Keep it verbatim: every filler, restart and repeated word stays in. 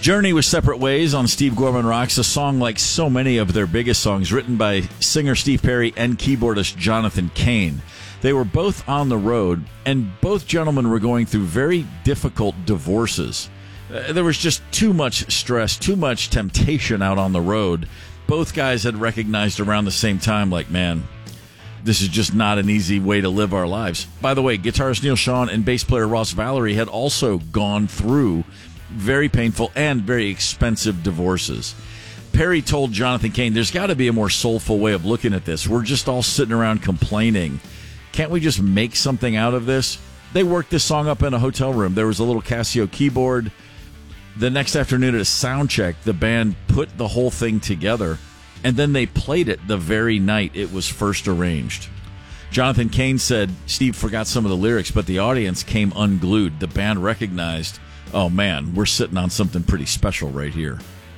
Journey was Separate Ways on Steve Gorman Rocks, a song like so many of their biggest songs, written by singer Steve Perry and keyboardist Jonathan Cain. They were both on the road, and both gentlemen were going through very difficult divorces. Uh, there was just too much stress, too much temptation out on the road. Both guys had recognized around the same time, like, man, this is just not an easy way to live our lives. By the way, guitarist Neal Schon and bass player Ross Valory had also gone through very painful and very expensive divorces. Perry told Jonathan Cain, there's got to be a more soulful way of looking at this. We're just all sitting around complaining. Can't we just make something out of this? They worked this song up in a hotel room. There was a little Casio keyboard. The next afternoon at a sound check, the band put the whole thing together, and then they played it the very night it was first arranged. Jonathan Cain said Steve forgot some of the lyrics, but the audience came unglued. The band recognized, oh man, we're sitting on something pretty special right here.